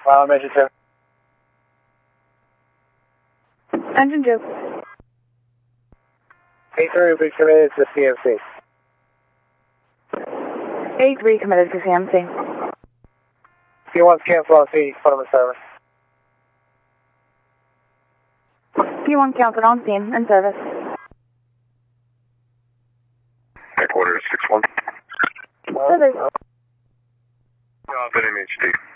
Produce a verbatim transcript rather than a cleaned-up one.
Uh, Engine two. Engine two. A three will be committed to C M C. A three committed to C M C. C one's cancel on C, front of the service. P one counted on scene in service. Headquarters six one. Service. Uh, N M H D.